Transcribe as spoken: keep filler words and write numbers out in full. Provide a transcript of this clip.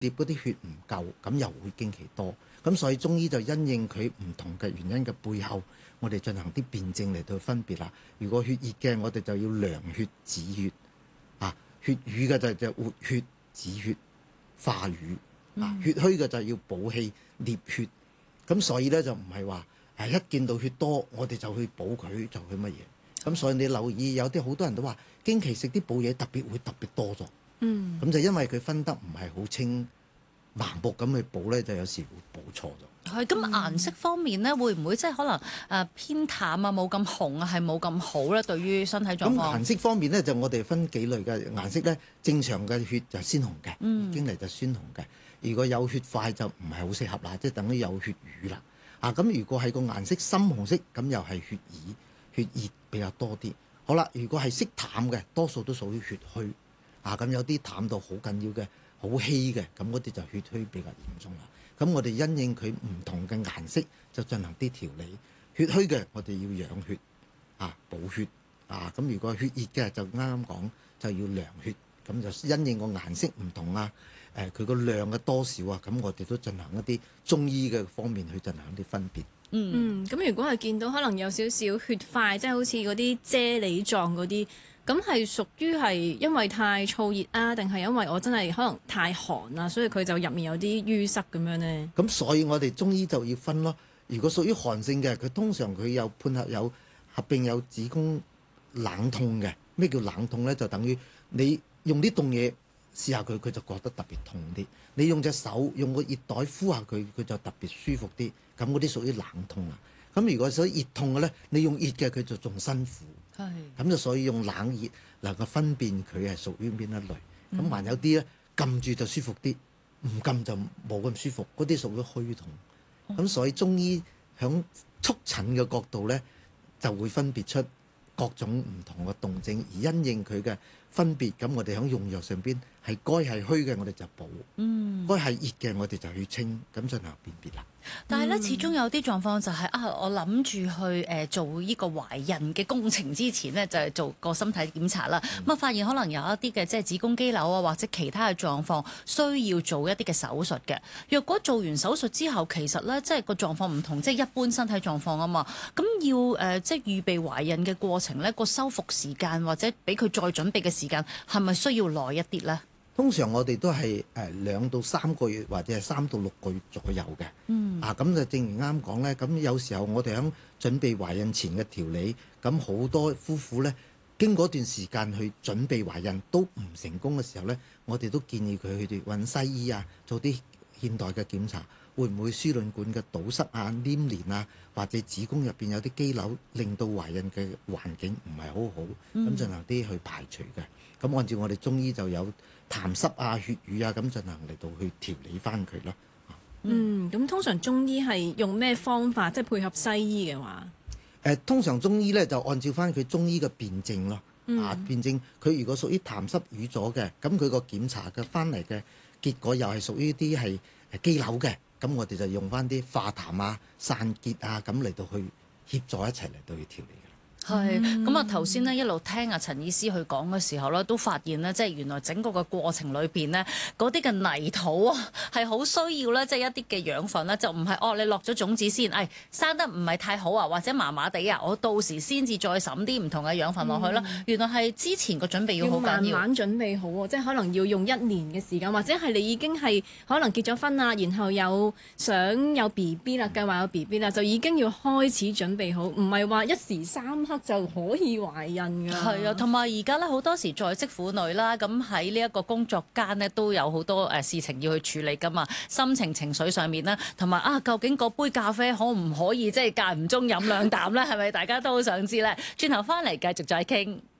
疊嗰啲血唔夠，咁又會經期多。咁所以中醫就因應佢唔同嘅原因嘅背後，我哋進行啲辨證嚟到分別啦。如果血熱嘅，我哋就要涼血止血啊；血瘀嘅就就活血止血化瘀啊；血虛嘅就要補氣斂血。咁所以咧就唔係話係一見到血多，我哋就去補佢，就去乜嘢。咁所以你留意有啲好多人都話經期食啲補嘢特別會特別多咗。嗯，咁就因為佢分得唔係好清，盲目咁去補咧，就有時會補錯咗。 係咁顏色方面咧，會唔會即係可能誒、呃、偏淡啊，冇咁紅啊，係冇咁好咧？對於身體狀況。 咁顏色方面咧，就我哋分幾類嘅顏色咧。正常嘅血就鮮紅嘅，嗯、經嚟就鮮紅嘅。如果有血塊就唔係好適合啦，即係等於有血瘀啦。啊，咁如果係個顏色深紅色，咁又係血瘀、血熱比較多啲。好啦，如果係色淡嘅，多數都屬於血虛。啊，咁有啲淡到好緊要嘅，好稀嘅，咁嗰啲就血虛比較嚴重啦。咁我哋因應佢唔同嘅顏色，就進行啲調理。血虛嘅我哋要養血，啊補血，啊咁如果血熱嘅就啱啱講就要涼血，咁就因應個顏色唔同啊，誒佢個量嘅多少啊，咁我哋都進行一啲中醫嘅方面去進行一啲分別。 嗯，咁如果係見到可能有少少血塊，即係好似嗰啲啫喱狀嗰啲。咁係屬於係因為太燥熱啊，定係因為我真係可能太寒啊，所以佢就入面有啲淤塞咁樣呢？ 咁所以我哋中醫就要分咯。如果屬於寒性嘅，佢通常佢有配合有合併有子宮冷痛嘅。咩叫冷痛呢？就等於你用啲凍嘢試下佢，佢就覺得特別痛啲。你用隻手用個熱袋敷下佢，佢就特別舒服啲。咁嗰啲屬於冷痛啊。咁如果所以熱痛嘅呢，你用熱嘅佢就仲辛苦。係，咁就所以用冷熱能夠分辨佢係屬於邊一類。咁還有啲咧撳住就舒服啲，唔撳就冇咁舒服，嗰啲屬於虛痛。咁所以中醫響促診嘅角度咧，就會分別出各種唔同嘅動症，而因應佢嘅分別，咁我哋喺用藥上邊係該係虛嘅，我哋就補；嗯，該係熱嘅，我哋就去清，咁進行辨別啦。 但係咧，始終有啲狀況就係、是、啊，我諗住去誒、呃、做呢個懷孕嘅工程之前呢，就係、是、做個身體檢查啦。咁啊、嗯，發現可能有一啲嘅即係子宮肌瘤啊，或者其他嘅狀況需要做一啲嘅手術嘅。若果做完手術之後，其實咧即係個狀況唔同，即係一般身體狀況啊嘛。咁要誒、呃、即係預備懷孕嘅過程咧，個修復時間或者俾佢再準備嘅時間係咪需要耐一啲咧？ 通常我哋都係誒兩到三個月或者係三到六個月左右嘅。嗯。啊，咁就正如啱講咧，咁有時候我哋喺準備懷孕前嘅調理，咁好多夫婦咧經過一段時間去準備懷孕都唔成功嘅時候咧，我哋都建議佢去揾西醫啊，做啲現代嘅檢查，會唔會輸卵管嘅堵塞啊、黏連啊，或者子宮入邊有啲肌瘤，令到懷孕嘅環境唔係好好，咁進行啲去排除嘅。咁按照我哋中醫就有痰濕啊、血瘀啊，咁進行嚟到去調理翻佢咯。 嗯，咁通常中醫係用咩方法，即係配合西醫嘅話？ 誒、呃，通常中醫咧就按照翻佢中醫嘅辨證咯。嗯、啊，辨證佢如果屬於痰濕瘀咗嘅，咁佢個檢查嘅翻嚟嘅結果又係屬於啲係肌瘤嘅，咁我哋就用翻啲化痰啊、散結啊咁嚟到去協助一齊嚟到去調理。 係咁啊！頭先呢一路聽阿陳醫師去講嘅時候咧，都發現呢，即係原來整個嘅過程裏邊呢，嗰啲嘅泥土啊，係好需要咧，即係一啲嘅養分啦，就唔係哦，你落咗種子先，誒、哎、生得唔係太好啊，或者麻麻地啊，我到時先至再揼啲唔同嘅養分落去啦。嗯、原來係之前個準備要好緊要， 要慢慢準備好喎，即係可能要用一年嘅時間，或者係你已經係可能結咗婚啦，然後有想有 B B 啦，計劃有 B B 啦，就已經要開始準備好，唔係話一時三刻就可以懷孕㗎。 係啊，同埋而家咧好多時在職婦女啦，咁喺呢一個工作間呢，都有好多誒事情要去處理㗎嘛，心情情緒上面啦，同埋啊，究竟嗰杯咖啡可唔可以即係間唔中飲兩啖咧？係咪大家都好想知咧？轉頭翻嚟繼續再傾。